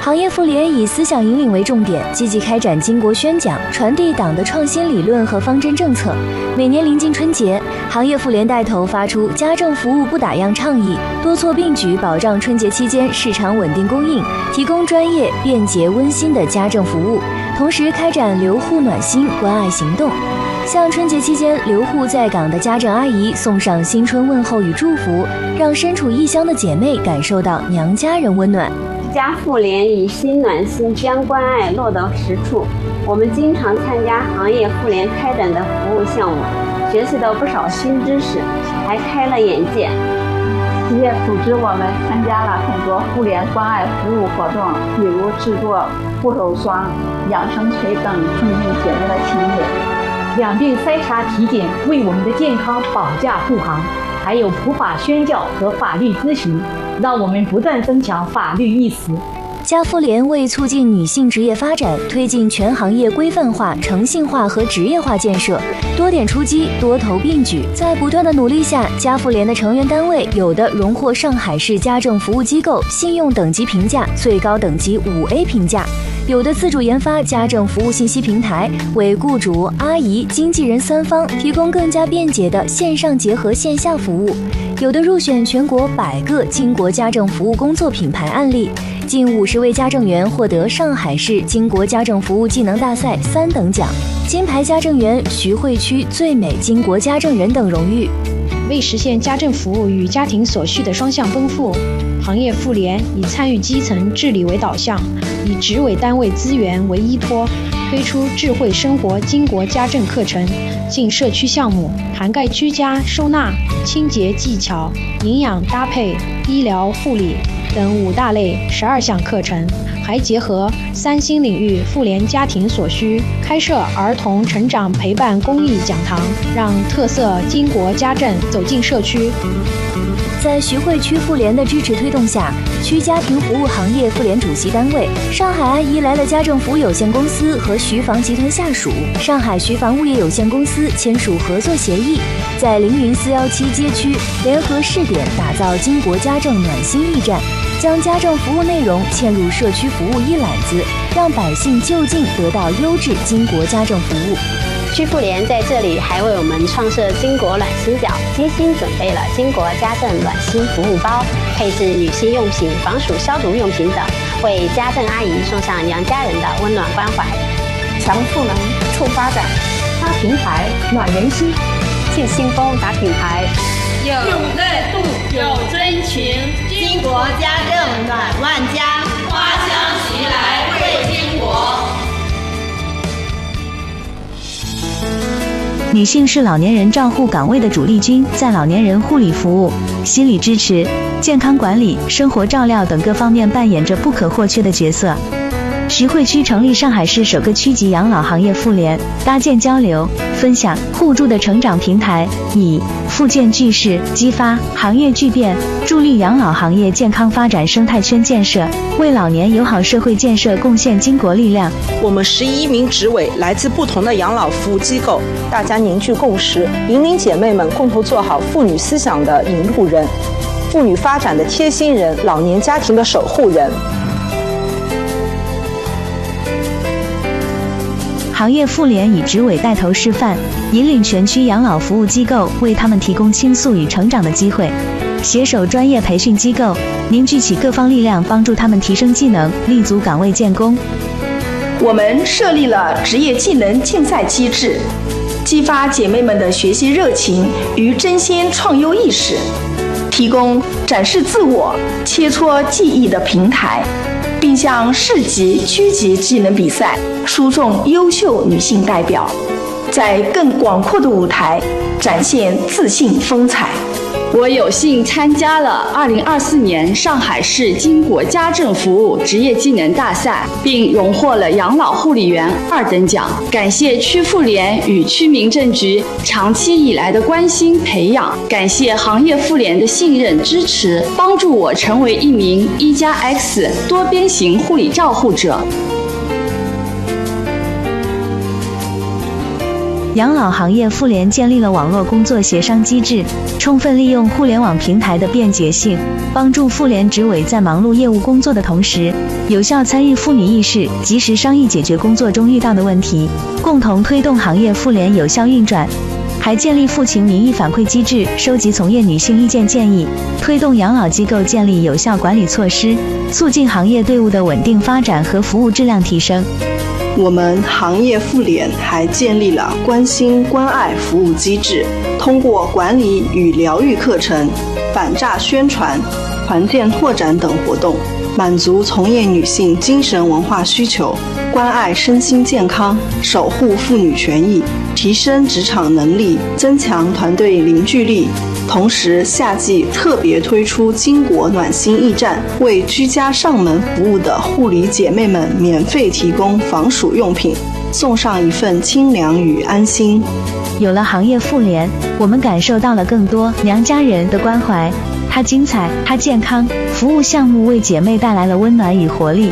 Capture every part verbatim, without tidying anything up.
行业妇联以思想引领为重点，积极开展经国宣讲，传递党的创新理论和方针政策。每年临近春节，行业妇联带头发出家政服务不打烊倡议，多措并举保障春节期间市场稳定供应，提供专业、便捷、温馨的家政服务，同时开展留沪暖心关爱行动，向春节期间留沪在港的家政阿姨送上新春问候与祝福，让身处异乡的姐妹感受到娘家人温暖。 家妇联以心暖心将关爱落到实处，我们经常参加行业妇联开展的服务项目，学习到不少新知识，还开了眼界。 企业组织我们参加了很多妇联关爱服务活动，比如制作护手霜、养生水等增进姐妹的情谊。 两病筛查体检，为我们的健康保驾护航，还有普法宣教和法律咨询，让我们不断增强法律意识。 家妇联为促进女性职业发展，推进全行业规范化、诚信化和职业化建设，多点出击，多头并举。在不断的努力下，家妇联的成员单位有的荣获上海市家政服务机构信用等级评价最高等级五 A 评价，有的自主研发家政服务信息平台，为雇主、阿姨、经纪人三方提供更加便捷的线上结合线下服务，有的入选全国百个经国家政服务工作品牌案例，近五十位家政员获得上海市经国家政服务技能大赛三等奖，金牌家政员、徐汇区最美经国家政人等荣誉。 为实现家政服务与家庭所需的双向奔赴，行业妇联以参与基层治理为导向，以执委单位资源为依托，推出智慧生活经国家政课程进社区项目，涵盖居家收纳、清洁技巧、营养搭配、医疗护理等五大类十二项课程，还结合三星领域妇联家庭所需，开设儿童成长陪伴公益讲堂，让特色经国家政走进社区。 在徐汇区妇联的支持推动下，区家庭服务行业妇联主席单位上海阿姨来了家政服务有限公司和徐房集团下属上海徐房物业有限公司签署合作协议，在凌云四一七街区联合试点打造经国家政暖心驿站，将家政服务内容嵌入社区服务一揽子，让百姓就近得到优质经国家政服务。 区妇联在这里还为我们创设经国暖心角，精心准备了经国家政暖心服务包，配置女性用品、防暑消毒用品等，为家政阿姨送上娘家人的温暖关怀。 强赋能促发展， 发平台暖人心， 借新风打品牌， 有热度有真情，经国家政暖万家，花香袭来为经国。 女性是老年人照护岗位的主力军，在老年人护理服务、心理支持、健康管理、生活照料等各方面扮演着不可或缺的角色。徐汇区成立上海市首个区级养老行业妇联，搭建交流、分享、互助的成长平台，以复健聚势激发行业巨变，助力养老行业健康发展生态圈建设，为老年友好社会建设贡献经国力量。 我们十一名执委来自不同的养老服务机构，大家凝聚共识，引领姐妹们共同做好妇女思想的引路人，妇女发展的贴心人，老年家庭的守护人。 行业妇联以执委带头示范，引领全区养老服务机构，为他们提供倾诉与成长的机会，携手专业培训机构，凝聚起各方力量，帮助他们提升技能，立足岗位建功。 我们设立了职业技能竞赛机制，激发姐妹们的学习热情与争先创优意识，提供展示自我、切磋技艺的平台，并向市级、区级技能比赛输送优秀女性代表，在更广阔的舞台展现自信风采。 我有幸参加了二零二四年上海市经国家政服务职业技能大赛，并荣获了养老护理员二等奖。感谢区妇联与区民政局长期以来的关心培养，感谢行业妇联的信任支持，帮助我成为一名一加 X 多边形护理照护者。 养老行业妇联建立了网络工作协商机制，充分利用互联网平台的便捷性，帮助妇联执委在忙碌业务工作的同时，有效参与妇女议事，及时商议解决工作中遇到的问题，共同推动行业妇联有效运转。还建立妇情民意反馈机制，收集从业女性意见建议，推动养老机构建立有效管理措施，促进行业队伍的稳定发展和服务质量提升。 我们行业妇联还建立了关心关爱服务机制，通过管理与疗愈课程、反诈宣传、团建拓展等活动，满足从业女性精神文化需求，关爱身心健康，守护妇女权益，提升职场能力，增强团队凝聚力。同时，夏季特别推出巾帼暖心驿站，为居家上门服务的护理姐妹们免费提供防暑用品，送上一份清凉与安心。 有了行业妇联，我们感受到了更多娘家人的关怀。它精彩，它健康，服务项目为姐妹带来了温暖与活力。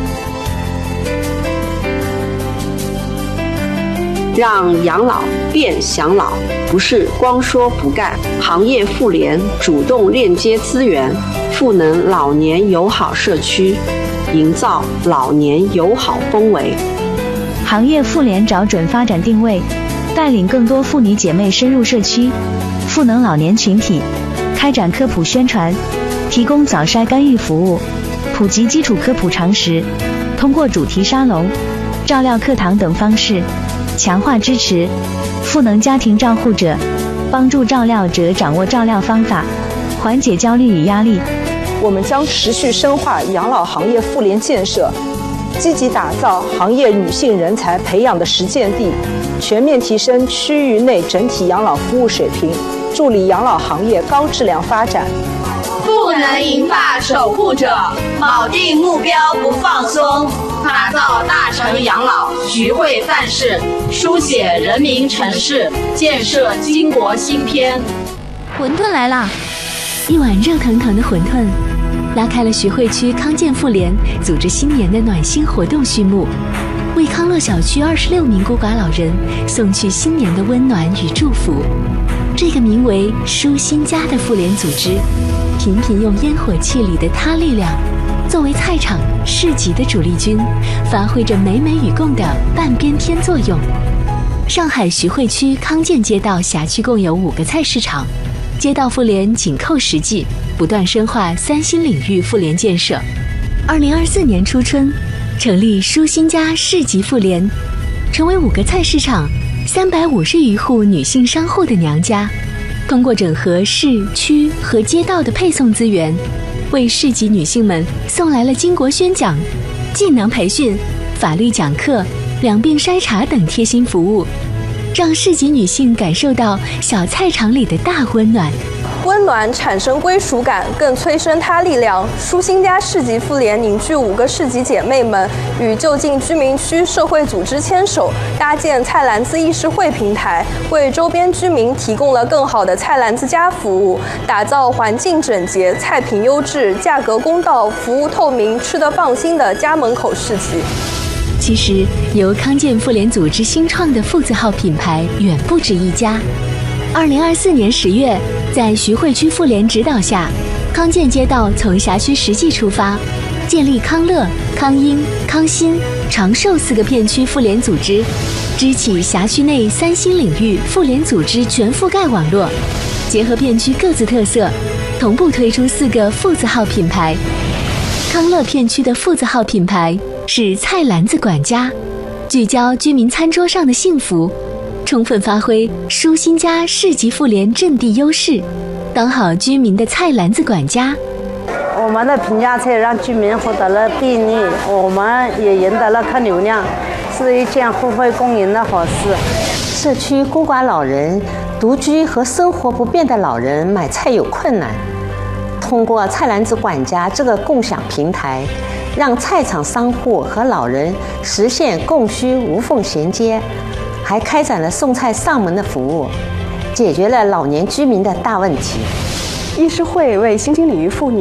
让养老变享老，不是光说不干。行业妇联主动链接资源，赋能老年友好社区，营造老年友好氛围。 行业妇联找准发展定位，带领更多妇女姐妹深入社区，赋能老年群体，开展科普宣传，提供早筛干预服务，普及基础科普常识，通过主题沙龙、照料课堂等方式强化支持，赋能家庭照护者，帮助照料者掌握照料方法，缓解焦虑与压力。 我们将持续深化养老行业妇联建设，积极打造行业女性人才培养的实践地，全面提升区域内整体养老服务水平，助力养老行业高质量发展。 赋能银发守护者，铆定目标不放松，打造大城养老徐汇范式，书写人民城市，建设巾帼新篇。 馄饨来啦！一碗热腾腾的馄饨，拉开了徐汇区康健妇联组织新年的暖心活动序幕，为康乐小区二十六名孤寡老人送去新年的温暖与祝福。这个名为“舒心家”的妇联组织，频频用烟火气里的他力量，作为菜场、市集的主力军，发挥着美美与共的半边天作用。上海徐汇区康健街道辖区共有五个菜市场，街道妇联紧扣实际，不断深化三新领域妇联建设。二零二四年初春，成立舒心家市集妇联，成为五个菜市场、三百五十余户女性商户的娘家。通过整合市区和街道的配送资源，为市级女性们送来了巾帼宣讲、技能培训、法律讲课、两病筛查等贴心服务，让市级女性感受到小菜场里的大温暖。 温暖产生归属感，更催生他力量。舒心家市级妇联凝聚五个市级姐妹们，与就近居民区社会组织牵手，搭建菜篮子议事会平台，为周边居民提供了更好的菜篮子家服务，打造环境整洁、菜品优质、价格公道、服务透明、吃得放心的家门口市集。 其实，由康健妇联组织新创的妇字号品牌远不止一家。二零二四年十月，在徐汇区妇联指导下，康健街道从辖区实际出发，建立康乐、康英、康新、长寿四个片区妇联组织，支起辖区内三新领域妇联组织全覆盖网络，结合片区各自特色，同步推出四个妇字号品牌。康乐片区的妇字号品牌是菜篮子管家，聚焦居民餐桌上的幸福，充分发挥舒心家市级妇联阵地优势，当好居民的菜篮子管家。 我们的平价菜让居民获得了便利，我们也赢得了客流量，是一件互惠共赢的好事。 社区孤寡老人、独居和生活不便的老人买菜有困难，通过菜篮子管家这个共享平台，让菜场商户和老人实现供需无缝衔接，还开展了送菜上门的服务，解决了老年居民的大问题。 议事会为新兴领域妇女、菜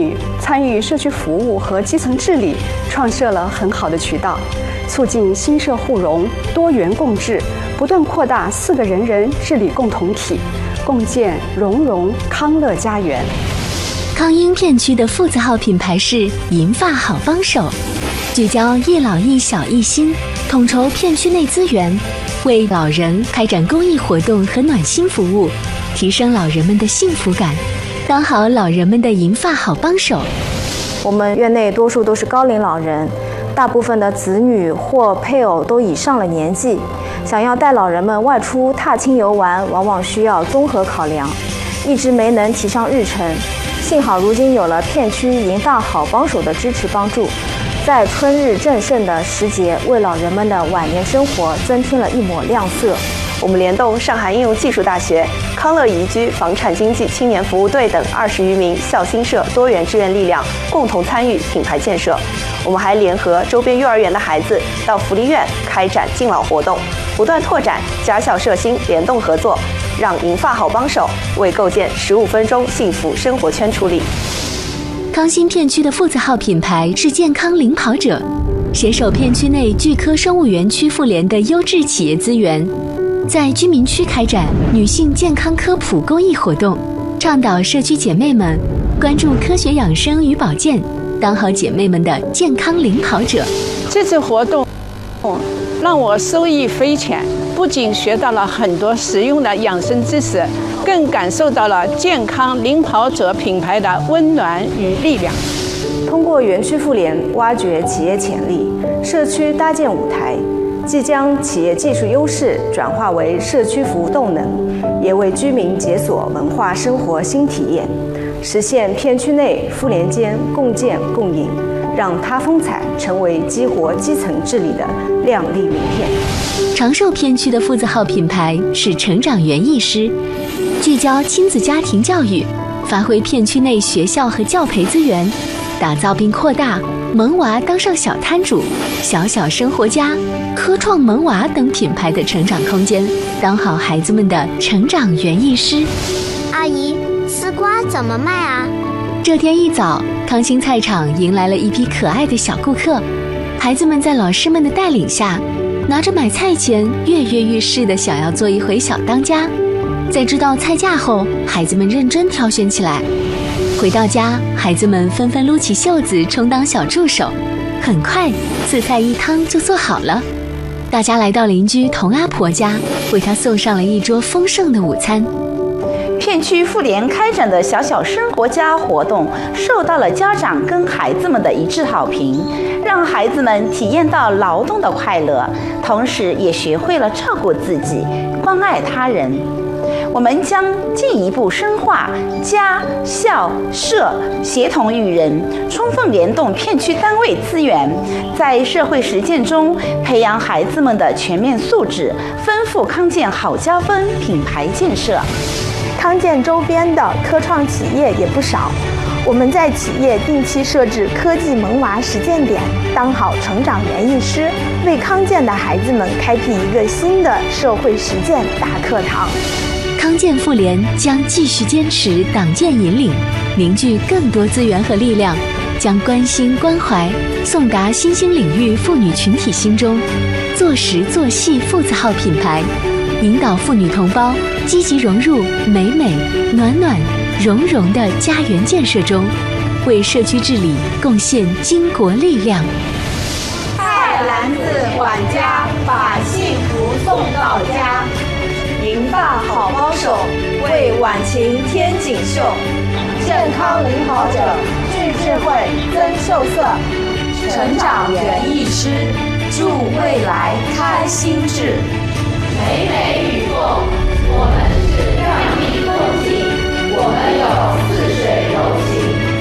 参与社区服务和基层治理，创设了很好的渠道，促进新社互融、多元共治，不断扩大四个人人治理共同体，共建融融康乐家园。 康英片区的妇字号品牌是银发好帮手，聚焦一老一小一新，统筹片区内资源，为老人开展公益活动和暖心服务，提升老人们的幸福感，当好老人们的银发好帮手。 我们院内多数都是高龄老人，大部分的子女或配偶都已上了年纪，想要带老人们外出踏青游玩，往往需要综合考量，一直没能提上日程。幸好如今有了片区银发好帮手的支持帮助，在春日正盛的时节，为老人们的晚年生活增添了一抹亮色。 我们联动上海应用技术大学、康乐宜居房产经济青年服务队等二十余名孝心社多元志愿力量，共同参与品牌建设。我们还联合周边幼儿园的孩子到福利院开展敬老活动，不断拓展家校社心联动合作，让银发好帮手为构建十五分钟幸福生活圈出力。 康新片区的妇字号品牌是健康领跑者，携手片区内巨科生物园区妇联的优质企业资源，在居民区开展女性健康科普公益活动，倡导社区姐妹们关注科学养生与保健，当好姐妹们的健康领跑者。 这次活动让我受益匪浅，不仅学到了很多实用的养生知识，更感受到了健康领跑者品牌的温暖与力量。 通过园区妇联挖掘企业潜力，社区搭建舞台，既将企业技术优势转化为社区服务动能，也为居民解锁文化生活新体验，实现片区内妇联间共建共赢，让它风采成为激活基层治理的亮丽名片。 长寿片区的妇字号品牌是成长园艺师，聚焦亲子家庭教育，发挥片区内学校和教培资源，打造并扩大萌娃当上小摊主、小小生活家、科创萌娃等品牌的成长空间，当好孩子们的成长园艺师。 阿姨，丝瓜怎么卖啊？ 这天一早，康新菜场迎来了一批可爱的小顾客，孩子们在老师们的带领下，拿着买菜钱跃跃欲试的想要做一回小当家。在知道菜价后，孩子们认真挑选起来。回到家，孩子们纷纷撸起袖子充当小助手，很快四菜一汤就做好了。大家来到邻居童阿婆家，为她送上了一桌丰盛的午餐。 片区妇联开展的小小生活家活动受到了家长跟孩子们的一致好评，让孩子们体验到劳动的快乐，同时也学会了照顾自己，关爱他人。我们将进一步深化家校社协同育人，充分联动片区单位资源，在社会实践中培养孩子们的全面素质，丰富康健好家风品牌建设。 康健周边的科创企业也不少，我们在企业定期设置科技萌娃实践点，当好成长园艺师，为康健的孩子们开辟一个新的社会实践大课堂。 康健妇联将继续坚持党建引领，凝聚更多资源和力量，将关心关怀送达新兴领域妇女群体心中，做实做细妇字号品牌，引导妇女同胞积极融入美美暖暖融融的家园建设中，为社区治理贡献巾帼力量。 菜篮子管家，把幸福送到家。银发好帮手，为晚晴添锦绣。健康领跑者，聚智慧增秀色。成长园艺师，助未来开心智。美美与共，我们是亮丽风景，我们有似水柔情。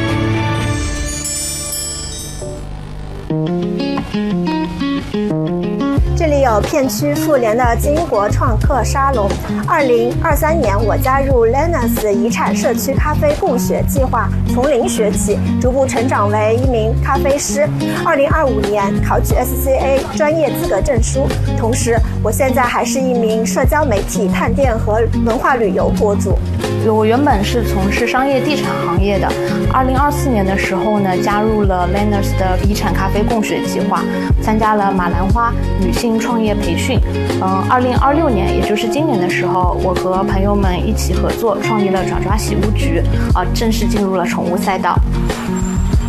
这里有片区妇联的金国创客沙龙。二零二三年，我加入 Lenas 遗产社区咖啡共学计划，从零学起，逐步成长为一名咖啡师。二零二五年考取 S C A 专业资格证书，同时我现在还是一名社交媒体探店和文化旅游博主。 我原本是从事商业地产行业的，二零二四年的时候呢，加入了 Lenas 的遗产咖啡共学计划，参加了马兰花女性创业培训。嗯，二零二六年，也就是今年的时候，我和朋友们一起合作，创立了爪爪洗屋局，啊、呃，正式进入了宠物赛道。